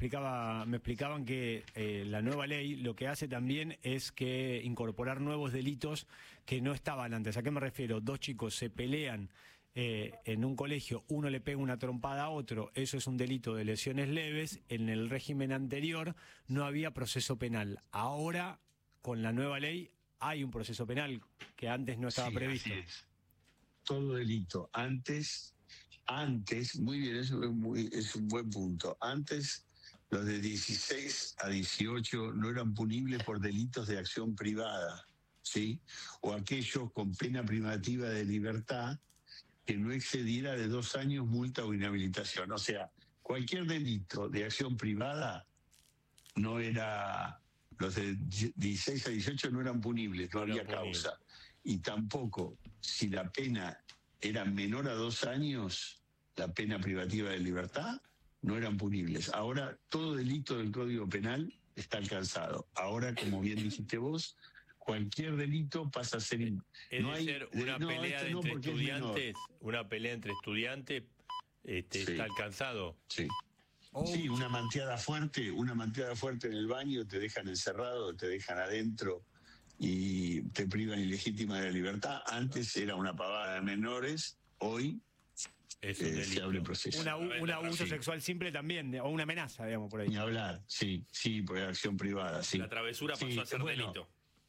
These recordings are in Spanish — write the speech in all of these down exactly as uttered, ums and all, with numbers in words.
explicaba, me explicaban que eh, la nueva ley lo que hace también es que incorporar nuevos delitos que no estaban antes. ¿A qué me refiero? Dos chicos se pelean eh, en un colegio, uno le pega una trompada a otro, eso es un delito de lesiones leves. En el régimen anterior no había proceso penal. Ahora, con la nueva ley, hay un proceso penal que antes no estaba sí, previsto. Así es. Todo delito. Antes, antes, muy bien, eso es, muy, es un buen punto. Antes, los de dieciséis a dieciocho no eran punibles por delitos de acción privada, ¿sí? O aquellos con pena privativa de libertad que no excediera de dos años multa o inhabilitación. O sea, cualquier delito de acción privada no era... Los de dieciséis a dieciocho no eran punibles, no, no había causa. Y tampoco, si la pena era menor a dos años, la pena privativa de libertad, no eran punibles. Ahora, todo delito del Código Penal está alcanzado. Ahora, como bien dijiste vos, cualquier delito pasa a ser... Es no hay, decir, una no, pelea este no, entre porque estudiantes, una pelea entre estudiantes este, sí. está alcanzado. Sí. Oh. Sí, una manteada fuerte, una manteada fuerte en el baño, te dejan encerrado, te dejan adentro y te privan ilegítima de la libertad. Antes era una pavada de menores, hoy es un eh, se abre proceso. Una, un abuso sí. sexual simple también, o una amenaza, digamos, por ahí. Ni hablar, sí, sí, por acción privada, sí. La travesura pasó sí, a ser bueno, delito.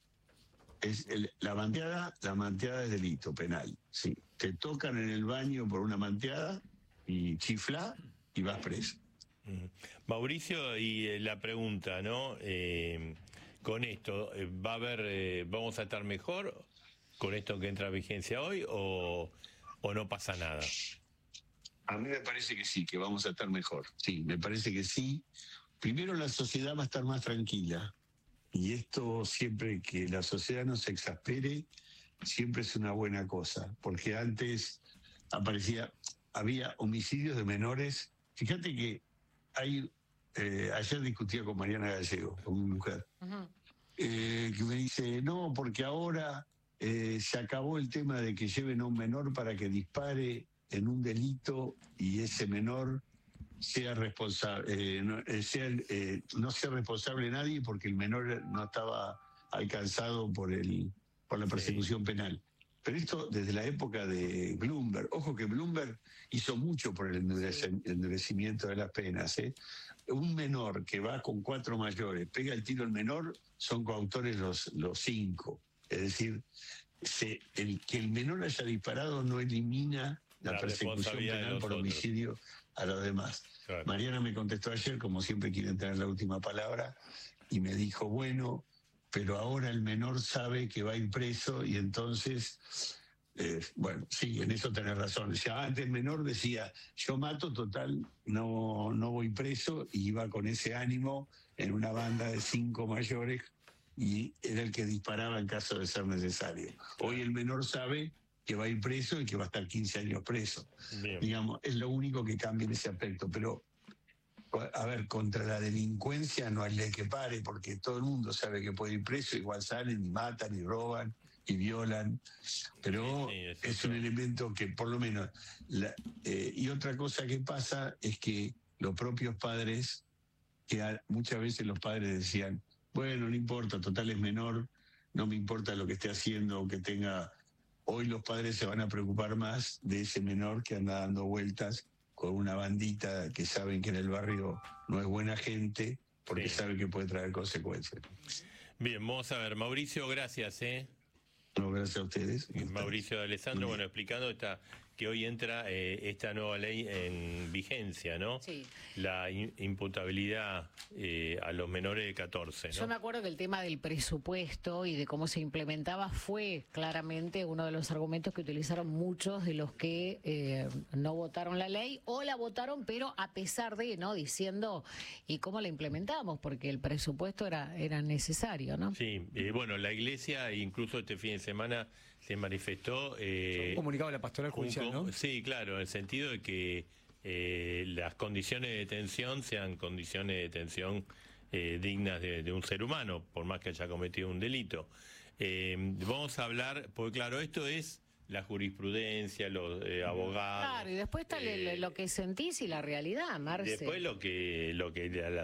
Es el, la manteada, la manteada es delito penal, sí. Te tocan en el baño por una manteada y chiflá y vas preso. Mauricio, y eh, la pregunta, ¿no? Eh, con esto, eh, ¿va a haber, eh, vamos a estar mejor con esto que entra a vigencia hoy o, o no pasa nada? A mí me parece que sí, que vamos a estar mejor. Sí, me parece que sí. Primero, la sociedad va a estar más tranquila. Y esto, siempre que la sociedad no se exaspere, siempre es una buena cosa. Porque antes aparecía, había homicidios de menores. Fíjate que hay, eh, ayer discutía con Mariana Gallego, con mi mujer, uh-huh. eh, que me dice, no, porque ahora eh, se acabó el tema de que lleven a un menor para que dispare en un delito y ese menor sea responsable, eh, no, eh, sea, eh, no sea responsable nadie porque el menor no estaba alcanzado por, el, por la persecución sí. penal. Pero esto desde la época de Bloomberg. Ojo que Bloomberg hizo mucho por el endurecimiento de las penas. ¿eh? Un menor que va con cuatro mayores, pega el tiro al menor, son coautores los, los cinco. Es decir, se, el, que el menor haya disparado no elimina la, la persecución penal por homicidio a los demás. Claro. Mariana me contestó ayer, como siempre quieren tener la última palabra, y me dijo, bueno... pero ahora el menor sabe que va a ir preso y entonces, eh, bueno, sí, en eso tenés razón. O sea, antes el menor decía, yo mato, total, no, no voy preso, y iba con ese ánimo en una banda de cinco mayores y era el que disparaba en caso de ser necesario. Hoy el menor sabe que va a ir preso y que va a estar quince años preso. Bien. Digamos, es lo único que cambia en ese aspecto, pero... A ver, contra la delincuencia no hay ley que pare, porque todo el mundo sabe que puede ir preso, igual salen y matan y roban y violan, pero sí, sí, es, es un elemento que por lo menos... La, eh, y otra cosa que pasa es que los propios padres, que a, muchas veces los padres decían, bueno, no importa, total es menor, no me importa lo que esté haciendo o que tenga... Hoy los padres se van a preocupar más de ese menor que anda dando vueltas con una bandita que saben que en el barrio no es buena gente, porque sí. saben que puede traer consecuencias. Bien, vamos a ver. Mauricio, gracias, ¿eh? No, gracias a ustedes. Mauricio de Alessandro, bueno, explicando esta, que hoy entra eh, esta nueva ley en vigencia, ¿no? Sí. La in, imputabilidad eh, a los menores de catorce, ¿no? Yo me acuerdo que el tema del presupuesto y de cómo se implementaba fue claramente uno de los argumentos que utilizaron muchos de los que eh, no votaron la ley o la votaron, pero a pesar de, ¿no? Diciendo, ¿y cómo la implementamos? Porque el presupuesto era, era necesario, ¿no? Sí, eh, bueno, la Iglesia incluso este fin de semana se manifestó... Eh, un comunicado de la Pastoral Judicial, ¿no? Sí, claro, en el sentido de que eh, las condiciones de detención sean condiciones de detención eh, dignas de, de un ser humano, por más que haya cometido un delito. Eh, vamos a hablar, porque claro, esto es la jurisprudencia, los eh, abogados... Claro, y después está eh, lo que sentís y la realidad, Marce. Después lo que, lo que la,